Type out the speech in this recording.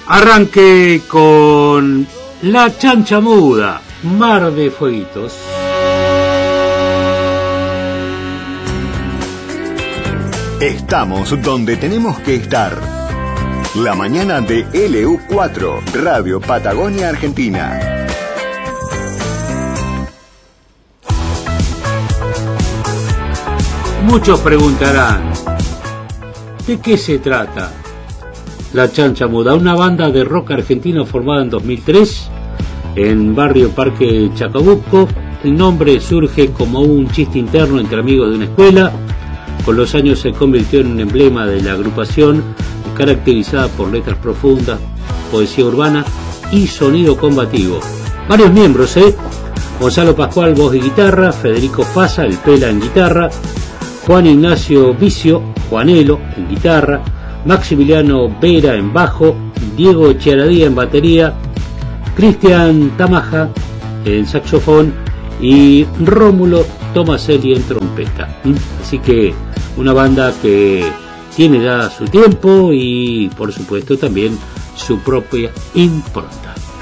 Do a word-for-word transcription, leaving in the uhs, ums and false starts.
Arranque con La Chancha Muda, Mar de Fueguitos. Estamos donde tenemos que estar. La mañana de L U cuatro, Radio Patagonia Argentina. Muchos preguntarán, ¿de qué se trata La Chancha Muda? Una banda de rock argentino formada en dos mil tres en Barrio Parque Chacabuco. El nombre surge como un chiste interno entre amigos de una escuela. Con los años se convirtió en un emblema de la agrupación, caracterizada por letras profundas, poesía urbana y sonido combativo. Varios miembros, ¿eh? Gonzalo Pascual, voz y guitarra; Federico Faza, el Pela, en guitarra; Juan Ignacio Vicio, Juanelo, en guitarra; Maximiliano Vera, en bajo; Diego Chiaradía, en batería; Cristian Tamaja, en saxofón; y Rómulo Tomaselli, en trompeta. Así que una banda que tiene ya su tiempo y, por supuesto, también su propia impronta.